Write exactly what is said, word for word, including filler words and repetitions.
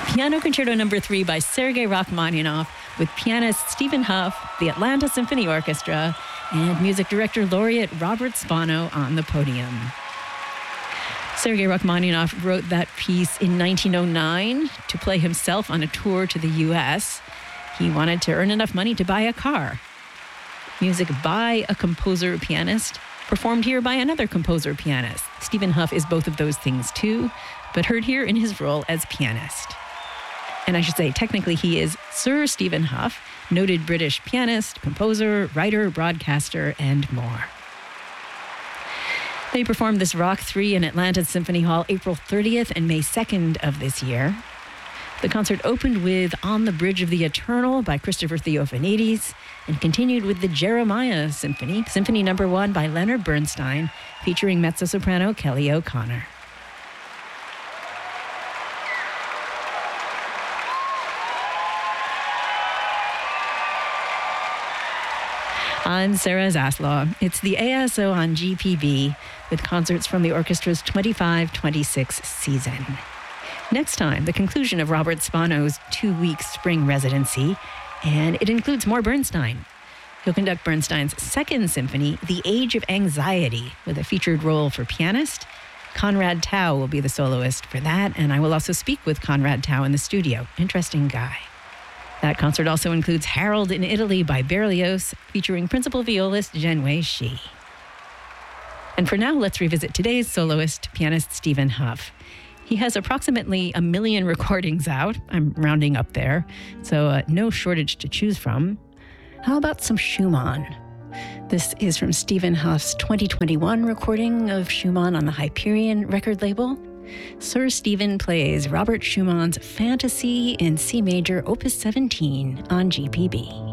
Piano Concerto Number three by Sergei Rachmaninoff with pianist Stephen Huff, the Atlanta Symphony Orchestra, and music director laureate Robert Spano on the podium. Sergei Rachmaninoff wrote that piece in nineteen oh nine to play himself on a tour to the U S. He wanted to earn enough money to buy a car. Music by a composer-pianist, performed here by another composer-pianist. Stephen Huff is both of those things too, but heard here in his role as pianist. And I should say, technically, he is Sir Stephen Huff, noted British pianist, composer, writer, broadcaster, and more. They performed this Rock three in Atlanta Symphony Hall April thirtieth and May second of this year. The concert opened with On the Bridge of the Eternal by Christopher Theophanides and continued with the Jeremiah Symphony, Symphony Number one by Leonard Bernstein, featuring mezzo-soprano Kelly O'Connor. I'm Sarah Zaslaw. It's the A S O on G P B with concerts from the orchestra's twenty-five twenty-six season. Next time, the conclusion of Robert Spano's two-week spring residency, and it includes more Bernstein. He'll conduct Bernstein's second symphony, The Age of Anxiety, with a featured role for pianist. Conrad Tao will be the soloist for that, and I will also speak with Conrad Tao in the studio. Interesting guy. That concert also includes Harold in Italy by Berlioz, featuring principal violist Zhenwei Shi. And for now, let's revisit today's soloist, pianist Stephen Huff. He has approximately a million recordings out. I'm rounding up there, so uh, no shortage to choose from. How about some Schumann? This is from Stephen Huff's twenty twenty-one recording of Schumann on the Hyperion record label. Sir Stephen plays Robert Schumann's Fantasy in C major, Opus seventeen on G P B.